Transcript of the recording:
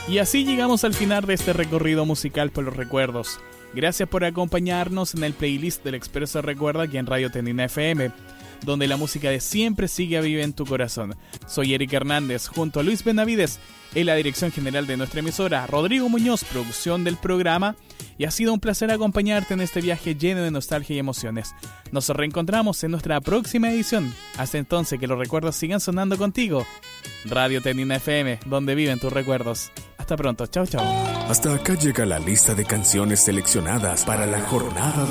Y así llegamos al final de este recorrido musical por los recuerdos. Gracias por acompañarnos en el playlist del Expreso Recuerda aquí en Radio Tendina FM, donde la música de siempre sigue viva en tu corazón. Soy Eric Hernández, junto a Luis Benavides, en la dirección general de nuestra emisora, Rodrigo Muñoz, producción del programa, y ha sido un placer acompañarte en este viaje lleno de nostalgia y emociones. Nos reencontramos en nuestra próxima edición. Hasta entonces, que los recuerdos sigan sonando contigo. Radio Tendina FM, donde viven tus recuerdos. Hasta pronto, chao chao. Hasta acá llega la lista de canciones seleccionadas para la jornada